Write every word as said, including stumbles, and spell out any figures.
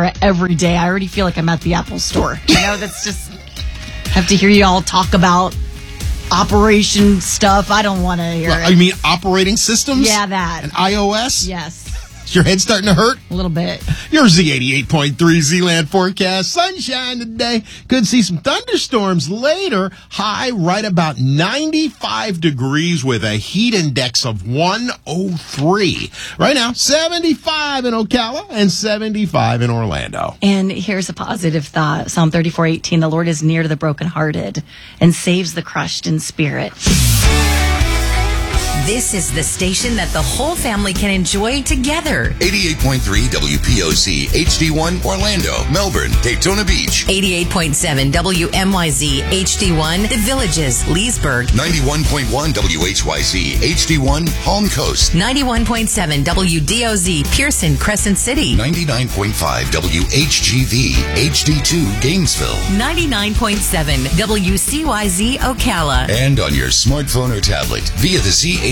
hear it every day. I already feel like I'm at the Apple store. You know, that's just, have to hear you all talk about operation stuff. I don't want to hear well, it. I mean, operating systems? Yeah, that. And iOS? Yes. Is your head starting to hurt? A little bit. Your Z eighty-eight point three Z-Land forecast. Sunshine today. Could see some thunderstorms later. High right about ninety-five degrees with a heat index of one oh three. Right now, seventy-five in Ocala and seventy-five in Orlando. And here's a positive thought. Psalm thirty-four eighteen, the Lord is near to the brokenhearted and saves the crushed in spirit. This is the station that the whole family can enjoy together. eighty-eight point three W P O C H D one Orlando, Melbourne, Daytona Beach. eighty-eight point seven W M Y Z H D one The Villages, Leesburg. ninety-one point one W H Y Z H D one Palm Coast. ninety-one point seven W D O Z Pearson, Crescent City. ninety-nine point five W H G V H D two Gainesville. ninety-nine point seven W C Y Z Ocala. And on your smartphone or tablet via the Z